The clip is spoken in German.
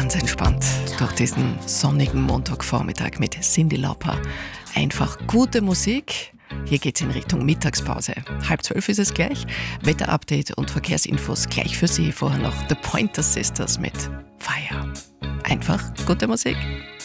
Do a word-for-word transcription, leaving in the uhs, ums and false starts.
ganz entspannt durch diesen sonnigen Montagvormittag mit Cyndi Lauper. Einfach gute Musik. Hier geht's in Richtung Mittagspause. Halb zwölf ist es gleich. Wetterupdate und Verkehrsinfos gleich für Sie. Vorher noch The Pointer Sisters mit Fire. Einfach gute Musik.